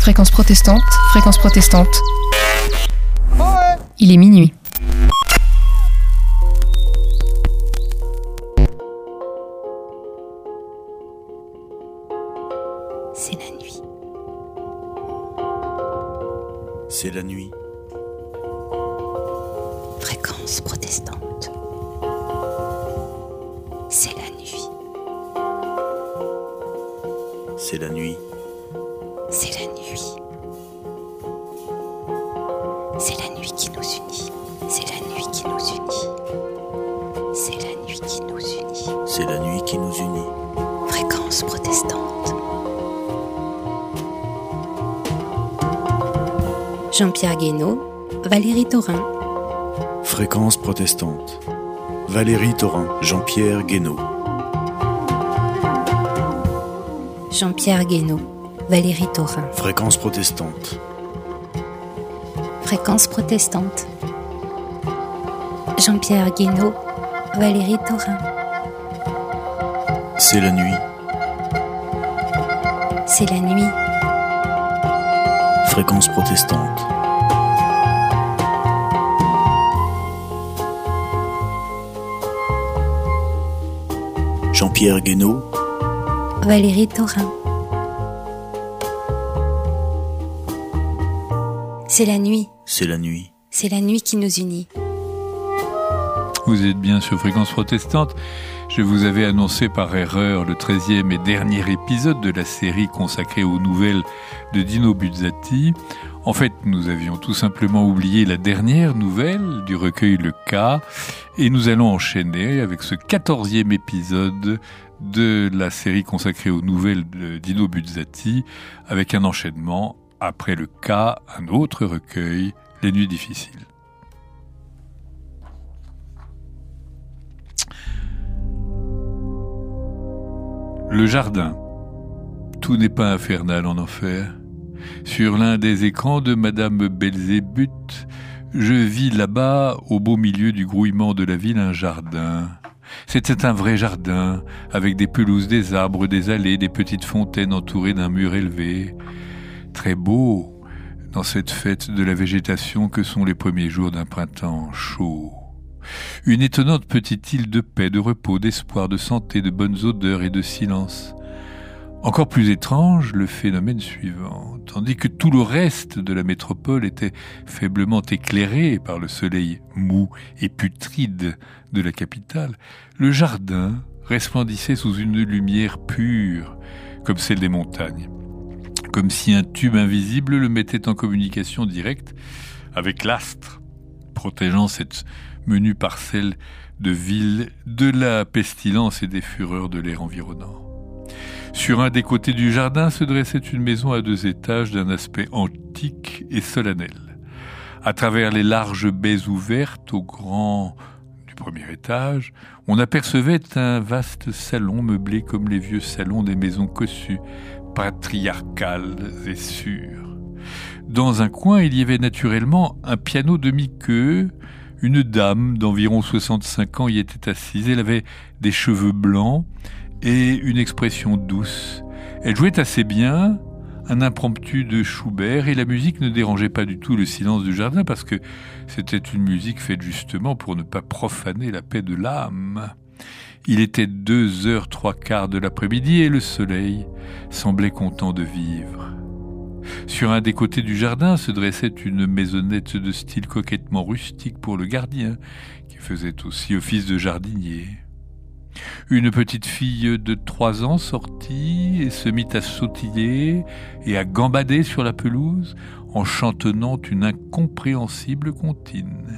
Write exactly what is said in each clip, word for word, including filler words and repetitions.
Fréquence protestante, fréquence protestante. Il est minuit. C'est la nuit. C'est la nuit. Fréquence protestante. C'est la nuit. C'est la nuit. C'est la nuit. C'est la nuit qui nous unit. C'est la nuit qui nous unit. C'est la nuit qui nous unit. C'est la nuit qui nous unit. Fréquence protestante. Jean-Pierre Guénaud, Valérie Thorin. Fréquence protestante. Valérie Thorin, Jean-Pierre Guénaud. Jean-Pierre Guénaud, Valérie Thorin. Fréquence protestante. Fréquence protestante. Jean-Pierre Guénaud, Valérie Thorin. C'est la nuit. C'est la nuit. Fréquence protestante. Jean-Pierre Guénaud, Valérie Thorin. C'est la nuit. C'est la nuit. C'est la nuit qui nous unit. Vous êtes bien sur Fréquence protestante. Je vous avais annoncé par erreur le treizième et dernier épisode de la série consacrée aux nouvelles de Dino Buzzati. En fait, nous avions tout simplement oublié la dernière nouvelle du recueil Le Cas, et nous allons enchaîner avec ce quatorzième épisode de la série consacrée aux nouvelles de Dino Buzzati, avec un enchaînement après Le Cas, un autre recueil, Les Nuits difficiles. Le jardin. Tout n'est pas infernal en enfer. Sur l'un des écrans de Madame Belzébuth, je vis là-bas, au beau milieu du grouillement de la ville, un jardin. C'était un vrai jardin, avec des pelouses, des arbres, des allées, des petites fontaines entourées d'un mur élevé. Très beau, dans cette fête de la végétation que sont les premiers jours d'un printemps chaud. Une étonnante petite île de paix, de repos, d'espoir, de santé, de bonnes odeurs et de silence. Encore plus étrange, le phénomène suivant. Tandis que tout le reste de la métropole était faiblement éclairé par le soleil mou et putride de la capitale, le jardin resplendissait sous une lumière pure, comme celle des montagnes. Comme si un tube invisible le mettait en communication directe avec l'astre, protégeant cette menue parcelle de ville de la pestilence et des fureurs de l'air environnant. Sur un des côtés du jardin se dressait une maison à deux étages d'un aspect antique et solennel. À travers les larges baies ouvertes au grand du premier étage, on apercevait un vaste salon meublé comme les vieux salons des maisons cossues, patriarcales et sûres. Dans un coin, il y avait naturellement un piano demi-queue. Une dame d'environ soixante-cinq ans y était assise. Elle avait des cheveux blancs et une expression douce. Elle jouait assez bien un impromptu de Schubert, et la musique ne dérangeait pas du tout le silence du jardin, parce que c'était une musique faite justement pour ne pas profaner la paix de l'âme. Il était deux heures trois quarts de l'après-midi et le soleil semblait content de vivre. Sur un des côtés du jardin se dressait une maisonnette de style coquettement rustique pour le gardien, qui faisait aussi office de jardinier. Une petite fille de trois ans sortit et se mit à sautiller et à gambader sur la pelouse en chantonnant une incompréhensible comptine.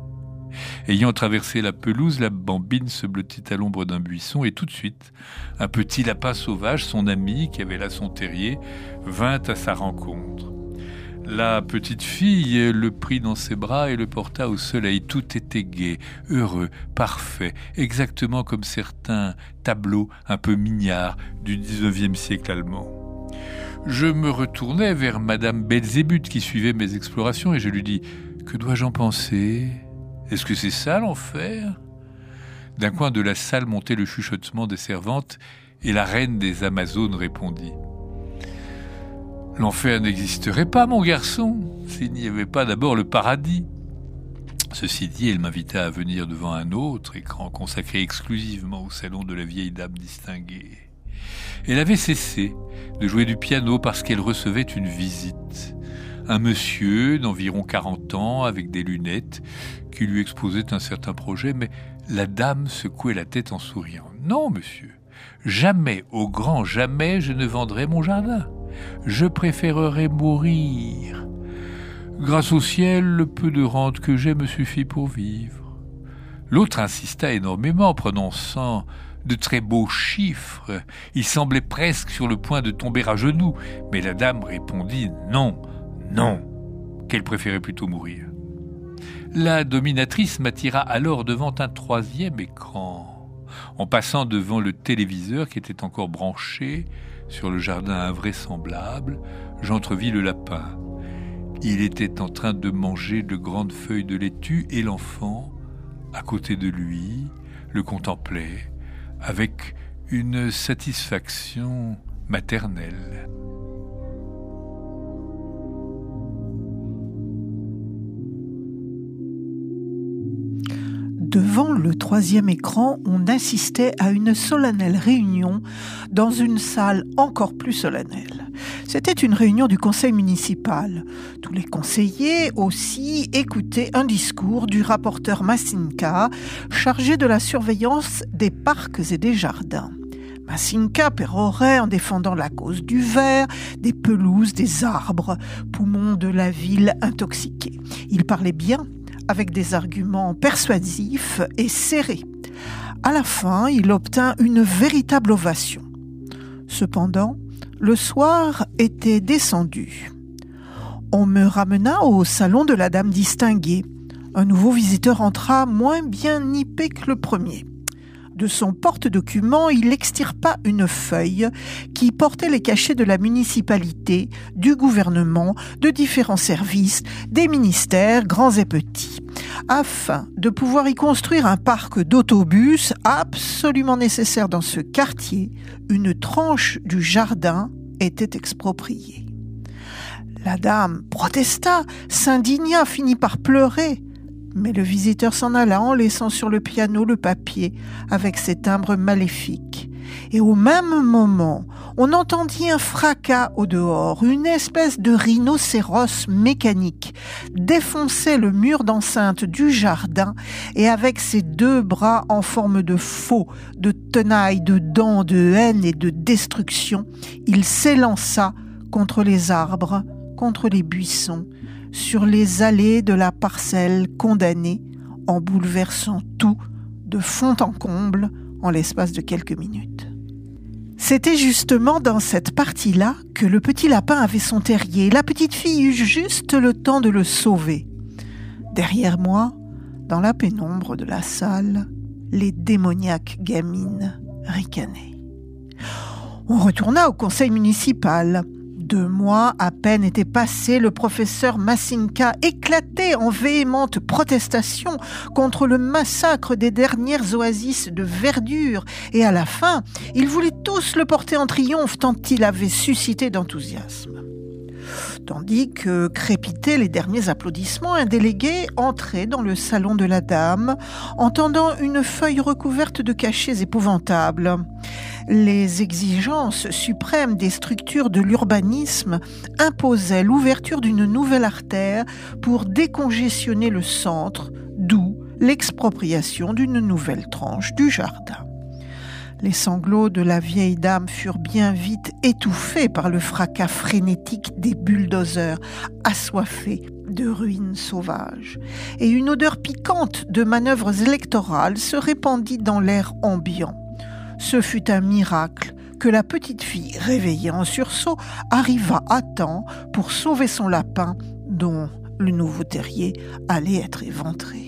Ayant traversé la pelouse, la bambine se blottit à l'ombre d'un buisson et tout de suite, un petit lapin sauvage, son ami, qui avait là son terrier, vint à sa rencontre. La petite fille le prit dans ses bras et le porta au soleil. Tout était gai, heureux, parfait, exactement comme certains tableaux un peu mignards du dix-neuvième siècle allemand. Je me retournai vers Madame Belzébuth qui suivait mes explorations et je lui dis « Que dois-je en penser ? Est-ce que c'est ça l'enfer ?» D'un coin de la salle montait le chuchotement des servantes et la reine des Amazones répondit « L'enfer n'existerait pas, mon garçon, s'il n'y avait pas d'abord le paradis. Ceci dit, elle m'invita à venir devant un autre écran consacré exclusivement au salon de la vieille dame distinguée. Elle avait cessé de jouer du piano parce qu'elle recevait une visite. Un monsieur d'environ quarante ans, avec des lunettes, qui lui exposait un certain projet, mais la dame secouait la tête en souriant. « Non, monsieur, jamais, au grand jamais, je ne vendrai mon jardin. Je préférerais mourir. Grâce au ciel, le peu de rente que j'ai me suffit pour vivre. » L'autre insista énormément, prononçant de très beaux chiffres. Il semblait presque sur le point de tomber à genoux, mais la dame répondit « Non, non », qu'elle préférait plutôt mourir. La dominatrice m'attira alors devant un troisième écran. En passant devant le téléviseur qui était encore branché sur le jardin invraisemblable, j'entrevis le lapin. Il était en train de manger de grandes feuilles de laitue et l'enfant, à côté de lui, le contemplait avec une satisfaction maternelle. Devant le troisième écran, on assistait à une solennelle réunion dans une salle encore plus solennelle. C'était une réunion du conseil municipal. Tous les conseillers aussi écoutaient un discours du rapporteur Massinka, chargé de la surveillance des parcs et des jardins. Massinka pérorait en défendant la cause du vert, des pelouses, des arbres, poumons de la ville intoxiquée. Il parlait bien, avec des arguments persuasifs et serrés. À la fin, il obtint une véritable ovation. Cependant, le soir était descendu. On me ramena au salon de la dame distinguée. Un nouveau visiteur entra moins bien nippé que le premier. De son porte-document, il extirpa une feuille qui portait les cachets de la municipalité, du gouvernement, de différents services, des ministères, grands et petits, afin de pouvoir y construire un parc d'autobus absolument nécessaire dans ce quartier. Une tranche du jardin était expropriée. La dame protesta, s'indigna, finit par pleurer. Mais le visiteur s'en alla en laissant sur le piano le papier avec ses timbres maléfiques. Et au même moment, on entendit un fracas au dehors. Une espèce de rhinocéros mécanique défonçait le mur d'enceinte du jardin et avec ses deux bras en forme de faux, de tenailles, de dents, de haine et de destruction, il s'élança contre les arbres, contre les buissons, sur les allées de la parcelle condamnée, en bouleversant tout de fond en comble en l'espace de quelques minutes. C'était justement dans cette partie-là que le petit lapin avait son terrier. La petite fille eut juste le temps de le sauver. Derrière moi, dans la pénombre de la salle, les démoniaques gamines ricanaient. On retourna au conseil municipal. Deux mois à peine étaient passés, le professeur Massinka éclatait en véhémente protestation contre le massacre des dernières oasis de verdure et à la fin, ils voulaient tous le porter en triomphe tant il avait suscité d'enthousiasme. Tandis que crépitaient les derniers applaudissements, un délégué entrait dans le salon de la dame, entendant une feuille recouverte de cachets épouvantables. Les exigences suprêmes des structures de l'urbanisme imposaient l'ouverture d'une nouvelle artère pour décongestionner le centre, d'où l'expropriation d'une nouvelle tranche du jardin. Les sanglots de la vieille dame furent bien vite étouffés par le fracas frénétique des bulldozers assoiffés de ruines sauvages. Et une odeur piquante de manœuvres électorales se répandit dans l'air ambiant. Ce fut un miracle que la petite fille, réveillée en sursaut, arriva à temps pour sauver son lapin dont le nouveau terrier allait être éventré.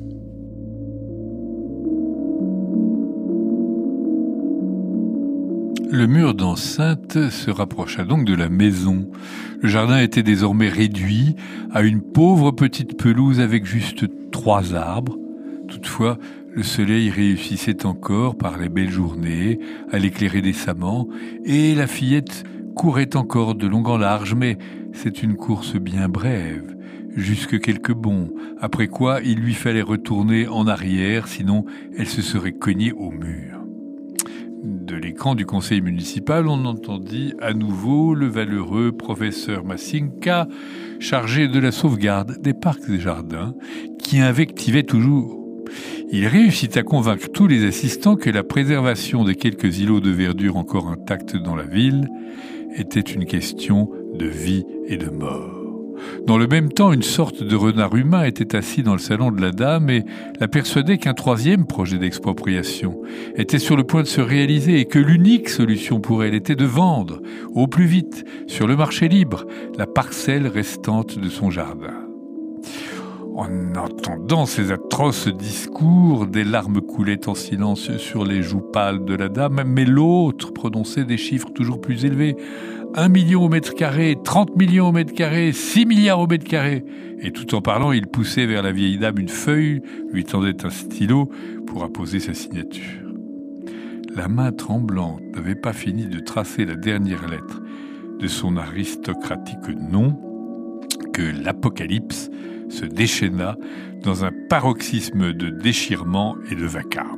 Le mur d'enceinte se rapprocha donc de la maison. Le jardin était désormais réduit à une pauvre petite pelouse avec juste trois arbres. Toutefois, le soleil réussissait encore par les belles journées à l'éclairer décemment et la fillette courait encore de long en large, mais c'est une course bien brève, jusque quelques bonds, après quoi il lui fallait retourner en arrière, sinon elle se serait cognée au mur. De l'écran du conseil municipal, on entendit à nouveau le valeureux professeur Massinka, chargé de la sauvegarde des parcs et jardins, qui invectivait toujours. Il réussit à convaincre tous les assistants que la préservation des quelques îlots de verdure encore intacts dans la ville était une question de vie et de mort. Dans le même temps, une sorte de renard humain était assis dans le salon de la dame et la persuadait qu'un troisième projet d'expropriation était sur le point de se réaliser et que l'unique solution pour elle était de vendre, au plus vite, sur le marché libre, la parcelle restante de son jardin. En entendant ces atroces discours, des larmes coulaient en silence sur les joues pâles de la dame, mais l'autre prononçait des chiffres toujours plus élevés. Un million au mètre carré, trente millions au mètre carré, six milliards au mètre carré. Et tout en parlant, il poussait vers la vieille dame une feuille, lui tendait un stylo pour apposer sa signature. La main tremblante n'avait pas fini de tracer la dernière lettre de son aristocratique nom que l'apocalypse se déchaîna dans un paroxysme de déchirement et de vacarme.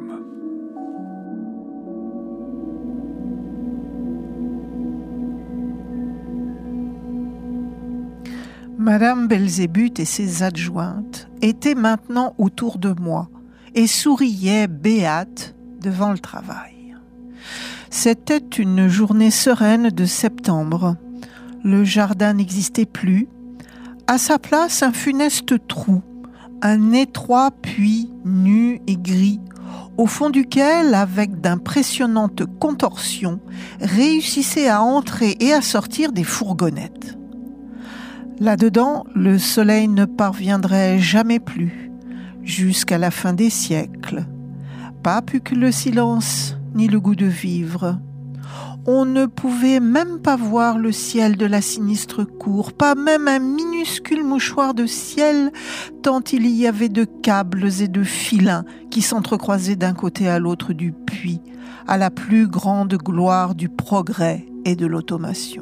Madame Belzébuth et ses adjointes étaient maintenant autour de moi et souriaient béates devant le travail. C'était une journée sereine de septembre. Le jardin n'existait plus. À sa place, un funeste trou, un étroit puits nu et gris, au fond duquel, avec d'impressionnantes contorsions, réussissaient à entrer et à sortir des fourgonnettes. Là-dedans, le soleil ne parviendrait jamais plus, jusqu'à la fin des siècles. Pas plus que le silence, ni le goût de vivre. On ne pouvait même pas voir le ciel de la sinistre cour, pas même un minuscule mouchoir de ciel, tant il y avait de câbles et de filins qui s'entrecroisaient d'un côté à l'autre du puits, à la plus grande gloire du progrès et de l'automation.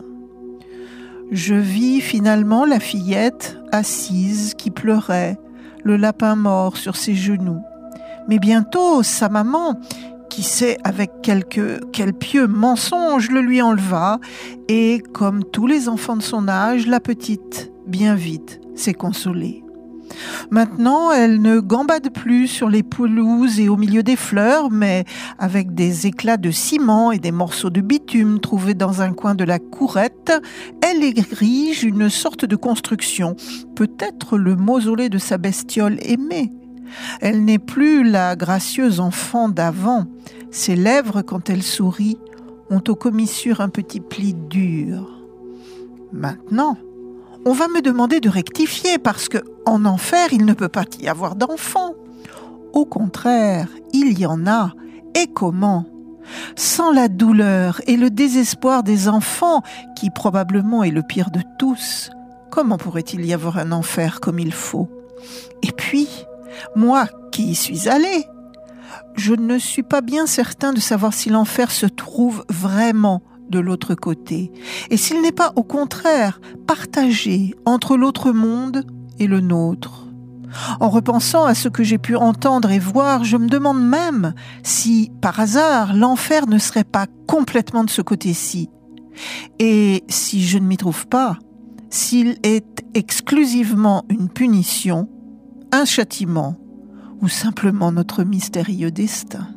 Je vis finalement la fillette assise qui pleurait, le lapin mort sur ses genoux. Mais bientôt, sa maman, qui sait avec quelque, quel pieux mensonge, le lui enleva, et comme tous les enfants de son âge, la petite, bien vite, s'est consolée. Maintenant, elle ne gambade plus sur les pelouses et au milieu des fleurs, mais avec des éclats de ciment et des morceaux de bitume trouvés dans un coin de la courette, elle érige une sorte de construction, peut-être le mausolée de sa bestiole aimée. Elle n'est plus la gracieuse enfant d'avant. Ses lèvres, quand elle sourit, ont aux commissures un petit pli dur. Maintenant, on va me demander de rectifier parce que, en enfer, il ne peut pas y avoir d'enfants. Au contraire, il y en a. Et comment ? Sans la douleur et le désespoir des enfants, qui probablement est le pire de tous, comment pourrait-il y avoir un enfer comme il faut ? Et puis, moi qui y suis allée, je ne suis pas bien certain de savoir si l'enfer se trouve vraiment de l'autre côté, et s'il n'est pas au contraire partagé entre l'autre monde et le nôtre. En repensant à ce que j'ai pu entendre et voir, je me demande même si, par hasard, l'enfer ne serait pas complètement de ce côté-ci. Et si je ne m'y trouve pas, s'il est exclusivement une punition, un châtiment, ou simplement notre mystérieux destin.